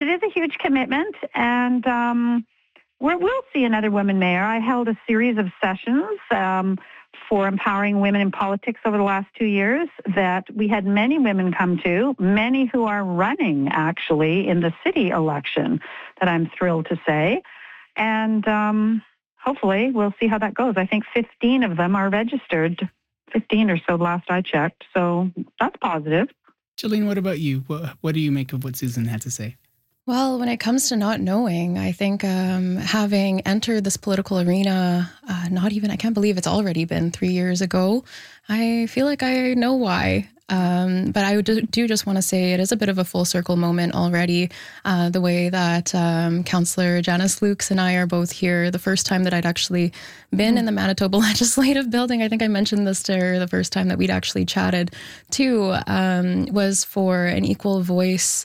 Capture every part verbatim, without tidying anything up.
it is a huge commitment, and um, we're, we'll see another woman mayor. I held a series of sessions um, for empowering women in politics over the last two years that we had many women come to, many who are running, actually, in the city election, that I'm thrilled to say. And um, hopefully we'll see how that goes. I think fifteen of them are registered, fifteen or so last I checked, so that's positive. Jolene, what about you? What, what do you make of what Susan had to say? Well, when it comes to not knowing, I think um, having entered this political arena, uh, not even, I can't believe it's already been three years ago, I feel like I know why. Um, but I do, do just want to say it is a bit of a full circle moment already. Uh, the way that um, Councillor Janice Lukes and I are both here, the first time that I'd actually been mm. in the Manitoba Legislative Building, I think I mentioned this to her the first time that we'd actually chatted too, um, was for an equal voice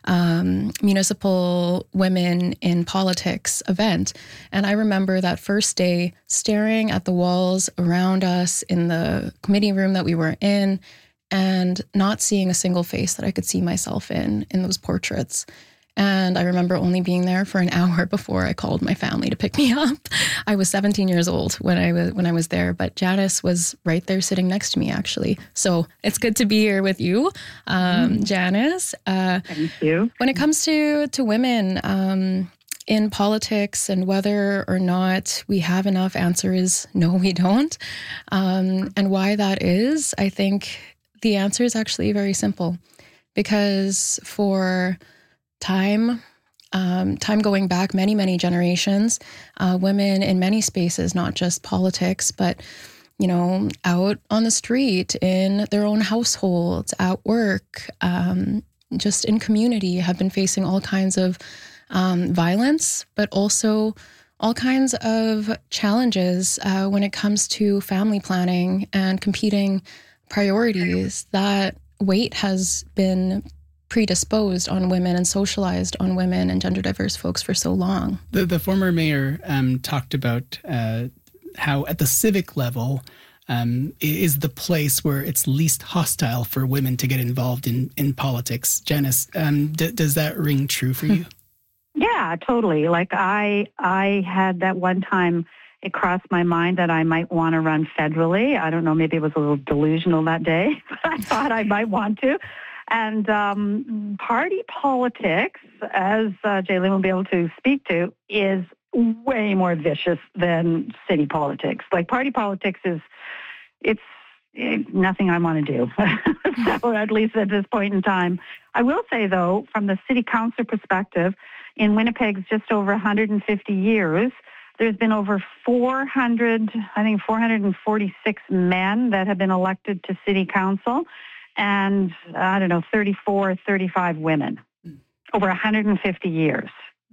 Um, municipal women in politics event. And I remember that first day staring at the walls around us in the committee room that we were in and not seeing a single face that I could see myself in, in those portraits. And I remember only being there for an hour before I called my family to pick me up. I was seventeen years old when I was when I was there, but Janice was right there sitting next to me, actually. So it's good to be here with you, um, mm. Janice. Uh, Thank you. When it comes to to women um, in politics and whether or not we have enough, answer is no, we don't. Um, and why that is, I think the answer is actually very simple, because for time, um, time going back many, many generations, uh, women in many spaces, not just politics, but, you know, out on the street, in their own households, at work, um, just in community, have been facing all kinds of um, violence, but also all kinds of challenges uh, when it comes to family planning and competing priorities. That weight has been predisposed on women and socialized on women and gender diverse folks for so long. The, the former mayor um, talked about uh, how at the civic level um, is the place where it's least hostile for women to get involved in, in politics. Janice, um, d- does that ring true for you? Yeah, totally. Like I, I had that one time it crossed my mind that I might want to run federally. I don't know, maybe it was a little delusional that day, but I thought I might want to. And um, party politics, as uh, Jaylen will be able to speak to, is way more vicious than city politics. Like party politics is, it's it, nothing I want to do. So at least at this point in time. I will say, though, from the city council perspective, in Winnipeg's just over one hundred fifty years, there's been over four hundred, I think four hundred forty-six men that have been elected to city council. And I don't know, thirty-four, thirty-five women over one hundred fifty years,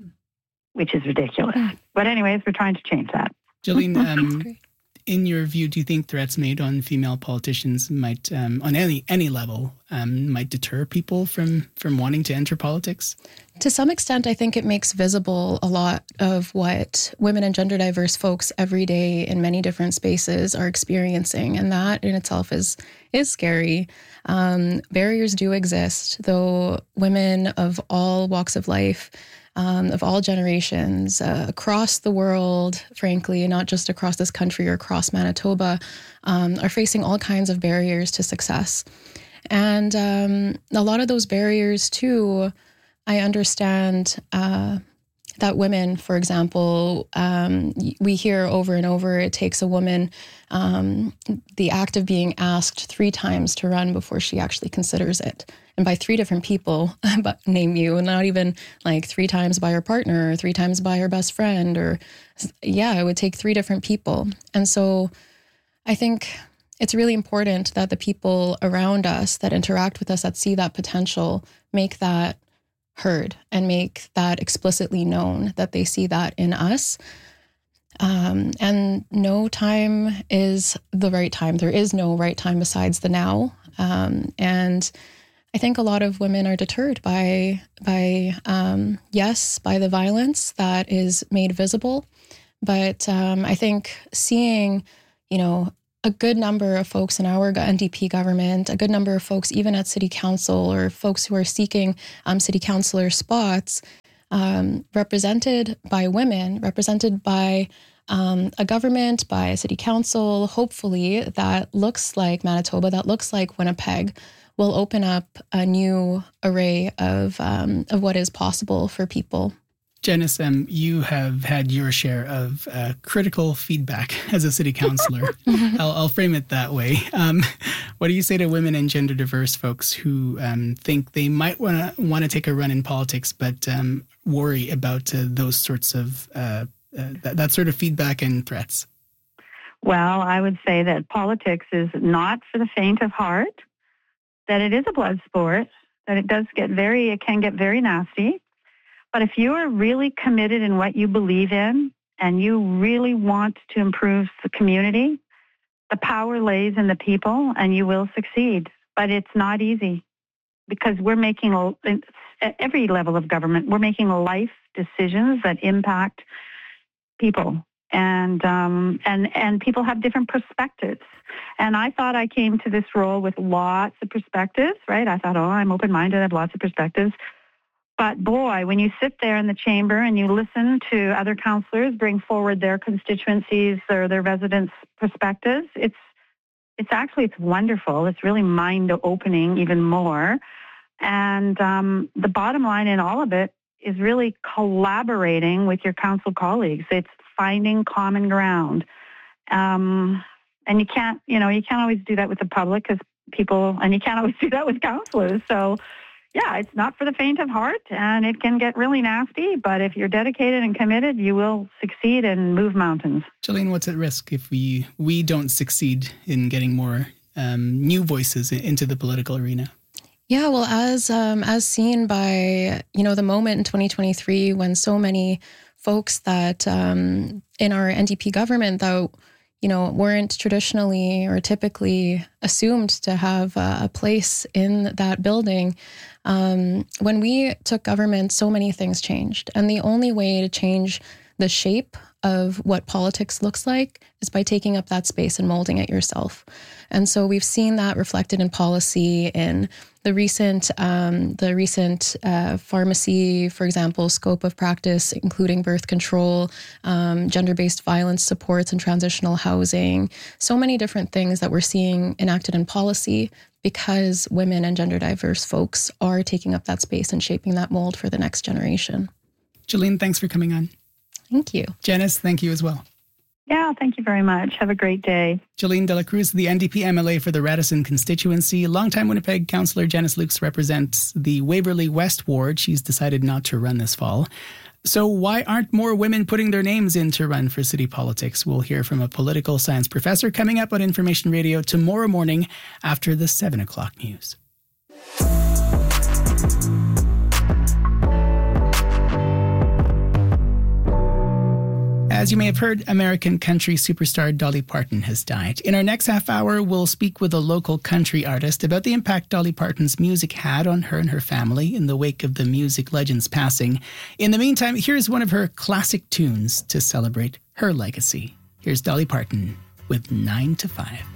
which is ridiculous. But anyways, we're trying to change that. Jolene, um, in your view, do you think threats made on female politicians might, um, on any any level, um, might deter people from, from wanting to enter politics? To some extent, I think it makes visible a lot of what women and gender diverse folks every day in many different spaces are experiencing. And that in itself is is scary. Um, barriers do exist, though women of all walks of life, um, of all generations, uh, across the world, frankly, not just across this country or across Manitoba, um, are facing all kinds of barriers to success. And um, a lot of those barriers, too, I understand uh, that women, for example, um, we hear over and over, it takes a woman um, the act of being asked three times to run before she actually considers it. And by three different people, but name you, and not even like three times by her partner or three times by her best friend, or yeah, it would take three different people. And so I think it's really important that the people around us that interact with us, that see that potential, make that heard and make that explicitly known, that they see that in us. Um, and no time is the right time. There is no right time besides the now. Um, and I think a lot of women are deterred by, by um, yes, by the violence that is made visible. But um, I think seeing, you know, a good number of folks in our N D P government, a good number of folks even at city council, or folks who are seeking um, city councillor spots, um, represented by women, represented by um, a government, by a city council, hopefully that looks like Manitoba, that looks like Winnipeg, will open up a new array of um, of what is possible for people. Janice, um, you have had your share of uh, critical feedback as a city councillor. I'll, I'll frame it that way. Um, what do you say to women and gender diverse folks who um, think they might want to want to take a run in politics, but um, worry about uh, those sorts of uh, uh, that, that sort of feedback and threats? Well, I would say that politics is not for the faint of heart, that it is a blood sport, that it does get very, it can get very nasty. But if you are really committed in what you believe in and you really want to improve the community, the power lays in the people and you will succeed. But it's not easy because we're making, at every level of government, we're making life decisions that impact people. And um, and and people have different perspectives. And I thought I came to this role with lots of perspectives, right? I thought, oh, I'm open-minded, I have lots of perspectives. But boy, when you sit there in the chamber and you listen to other councillors bring forward their constituencies or their residents' perspectives, it's it's actually, it's wonderful. It's really mind-opening even more. And um, the bottom line in all of it is really collaborating with your council colleagues. It's finding common ground. Um, and you can't, you know, you can't always do that with the public because people, and you can't always do that with councillors. So yeah, it's not for the faint of heart, and it can get really nasty, but if you're dedicated and committed, you will succeed and move mountains. Jolene, what's at risk if we we don't succeed in getting more um, new voices into the political arena? Yeah, well, as um, as seen by, you know, the moment in twenty twenty-three when so many folks that um, in our N D P government, though, you know, weren't traditionally or typically assumed to have a, a place in that building. Um, when we took government, so many things changed. And the only way to change the shape of what politics looks like is by taking up that space and molding it yourself. And so we've seen that reflected in policy in the recent, um, the recent uh, pharmacy, for example, scope of practice, including birth control, um, gender-based violence supports and transitional housing, so many different things that we're seeing enacted in policy because women and gender diverse folks are taking up that space and shaping that mold for the next generation. Jolene, thanks for coming on. Thank you. Janice, thank you as well. Yeah, thank you very much. Have a great day. Jolene De La Cruz, the N D P M L A for the Radisson constituency. Longtime Winnipeg councillor Janice Lukes represents the Waverley West ward. She's decided not to run this fall. So why aren't more women putting their names in to run for city politics? We'll hear from a political science professor coming up on Information Radio tomorrow morning after the seven o'clock news. As you may have heard, American country superstar Dolly Parton has died. In our next half hour, we'll speak with a local country artist about the impact Dolly Parton's music had on her and her family in the wake of the music legend's passing. In the meantime, here's one of her classic tunes to celebrate her legacy. Here's Dolly Parton with nine to five.